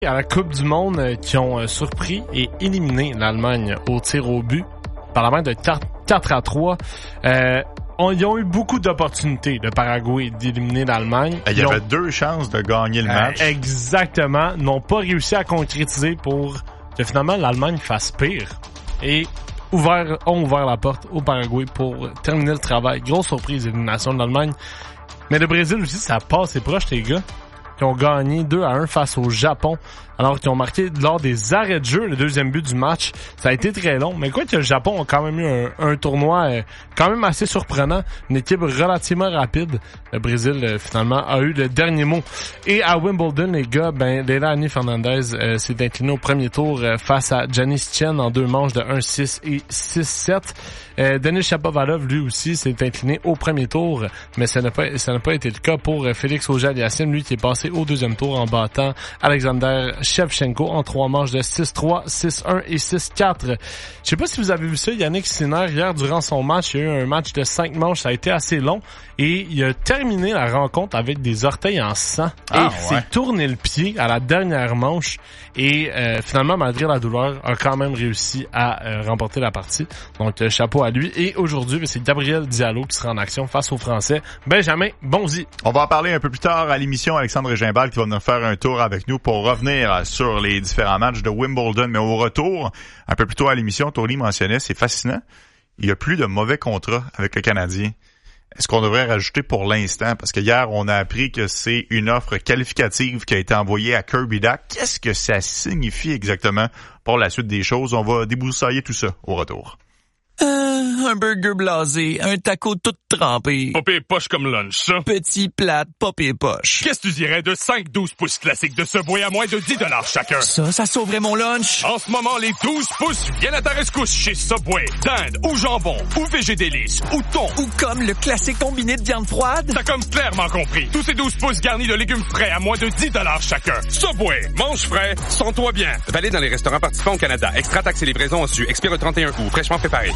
À la Coupe du Monde qui ont surpris et éliminé l'Allemagne au tir au but par la main de 4-3. Ils ont eu beaucoup d'opportunités, le Paraguay, d'éliminer l'Allemagne. Il y avait 2 chances de gagner le match. Exactement. N'ont pas réussi à concrétiser pour que finalement l'Allemagne fasse pire. Et ont ouvert la porte au Paraguay pour terminer le travail. Grosse surprise, élimination de l'Allemagne. Mais le Brésil aussi, ça passe proche, les gars. Qui ont gagné 2-1 face au Japon, alors qu'ils ont marqué lors des arrêts de jeu le deuxième but du match. Ça a été très long, mais quoi que le Japon a quand même eu un tournoi quand même assez surprenant, une équipe relativement rapide. Le Brésil, finalement, a eu le dernier mot. Et à Wimbledon, les gars, Leilani Fernandez s'est incliné au premier tour face à Janice Chen en 2 manches de 1-6 et 6-7. Denis Shapovalov, lui aussi, s'est incliné au premier tour, mais ça n'a pas été le cas pour Félix Auger-Aliassime, lui qui est passé au deuxième tour en battant Alexander Shevchenko en 3 manches de 6-3, 6-1 et 6-4. Je sais pas si vous avez vu ça, Yannick Sinner, hier durant son match, il y a eu un match de 5 manches, ça a été assez long, et il a terminé la rencontre avec des orteils en sang, s'est tourné le pied à la dernière manche, et finalement, malgré la douleur, a quand même réussi à remporter la partie. Donc, chapeau à lui. Et aujourd'hui, c'est Gabriel Diallo qui sera en action face aux Français. Benjamin Bonzi. On va en parler un peu plus tard à l'émission. Alexandre Gimbal qui va nous faire un tour avec nous pour revenir sur les différents matchs de Wimbledon. Mais au retour, un peu plus tôt à l'émission, Tony mentionnait, c'est fascinant. Il n'y a plus de mauvais contrats avec le Canadien. Est-ce qu'on devrait rajouter pour l'instant? Parce que hier, on a appris que c'est une offre qualificative qui a été envoyée à Kirby Dach. Qu'est-ce que ça signifie exactement pour la suite des choses? On va débroussailler tout ça au retour. Un burger blasé, un taco tout trempé. Popé poche comme lunch, ça. Petit plat, popé poche. Qu'est-ce que tu dirais de 5-12 pouces classiques de Subway à moins de 10$ chacun? Ça sauverait mon lunch. En ce moment, les 12 pouces viennent à ta rescousse chez Subway. Dinde, ou jambon, ou végédélice, ou thon. Ou comme le classique combiné de viande froide. T'as comme clairement compris. Tous ces 12 pouces garnis de légumes frais à moins de 10$ chacun. Subway, mange frais, sens-toi bien. Valide dans les restaurants participants au Canada. Extra taxes et livraison en su. Expire le 31 août. Fraîchement préparé.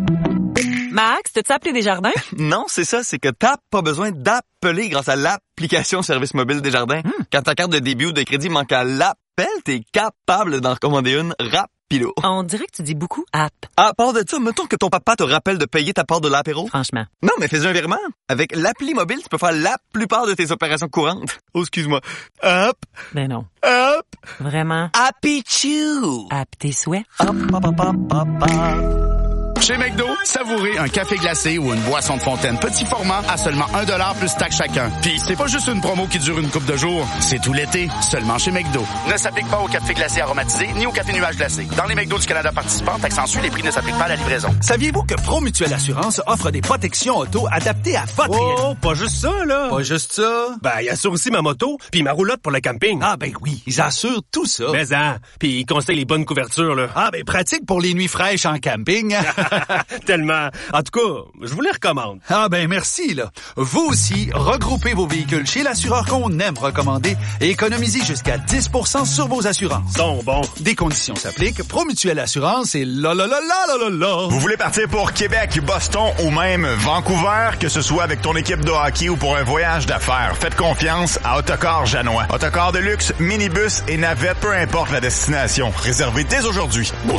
Max, t'as-tu appelé Desjardins? Non, c'est ça, c'est que t'as pas besoin d'appeler grâce à l'application Service Mobile Desjardins. Quand ta carte de débit ou de crédit manque à l'appel, t'es capable d'en recommander une rapido. On dirait que tu dis beaucoup app. À part de ça, mettons que ton papa te rappelle de payer ta part de l'apéro. Franchement. Non, mais fais un virement. Avec l'appli mobile, tu peux faire la plupart de tes opérations courantes. Oh, excuse-moi. Hop. Ben non. Hop. Vraiment. Happy Chew. App tes souhaits. Hop, hop, hop, hop, hop, hop. Chez McDo, savourez un café glacé ou une boisson de fontaine petit format à seulement 1$ plus taxe chacun. Puis c'est pas juste une promo qui dure une couple de jours, c'est tout l'été, seulement chez McDo. Ne s'applique pas au café glacé aromatisé ni au café nuage glacé. Dans les McDo du Canada participants, taxe en su, les prix ne s'appliquent pas à la livraison. Saviez-vous que Promutuelle Assurance offre des protections auto adaptées à votre réalité? Oh, pas juste ça, là. Pas juste ça. Ben, il assure aussi ma moto puis ma roulotte pour le camping. Ah, ben oui, ils assurent tout ça. Mais puis ils conseillent les bonnes couvertures, là. Ah, ben pratique pour les nuits fraîches en camping. Tellement. En tout cas, je vous les recommande. Ah ben merci, là. Vous aussi, regroupez vos véhicules chez l'assureur qu'on aime recommander et économisez jusqu'à 10% sur vos assurances. Bon. Des conditions s'appliquent. Promutuelle Assurance et là. Vous voulez partir pour Québec, Boston ou même Vancouver, que ce soit avec ton équipe de hockey ou pour un voyage d'affaires, faites confiance à Autocar Janois. Autocar de luxe, minibus et navette, peu importe la destination. Réservez dès aujourd'hui au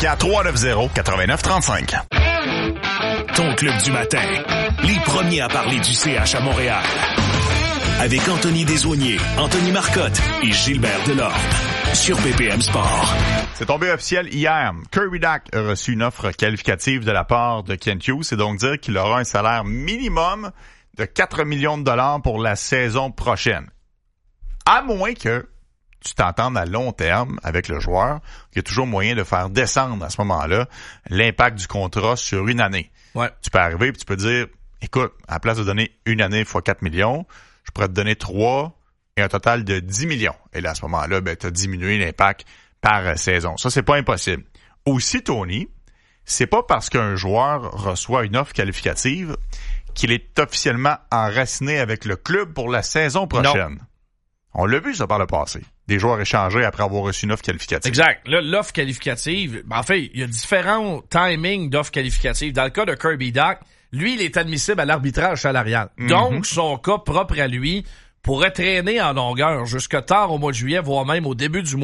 514-390-8935. Ton club du matin, les premiers à parler du CH à Montréal. Avec Anthony Desaulniers, Anthony Marcotte et Gilbert Delorme. Sur BPM Sport. C'est tombé officiel hier. Kirby Dach a reçu une offre qualificative de la part de Kent Hughes. C'est donc dire qu'il aura un salaire minimum de 4 millions de dollars pour la saison prochaine. À moins que tu t'entendes à long terme avec le joueur, il y a toujours moyen de faire descendre à ce moment-là l'impact du contrat sur une année. Ouais. Tu peux arriver et tu peux dire, écoute, à la place de donner une année fois 4 millions, je pourrais te donner 3 et un total de 10 millions. Et là, à ce moment-là, tu as diminué l'impact par saison. Ça, c'est pas impossible. Aussi, Tony, c'est pas parce qu'un joueur reçoit une offre qualificative qu'il est officiellement enraciné avec le club pour la saison prochaine. Non. On l'a vu, ça, par le passé. Des joueurs échangés après avoir reçu une offre qualificative. Exact. Là, l'offre qualificative, en fait, il y a différents timings d'offres qualificatives. Dans le cas de Kirby Dach, lui, il est admissible à l'arbitrage salarial. Donc, son cas propre à lui pourrait traîner en longueur jusque tard au mois de juillet, voire même au début du mois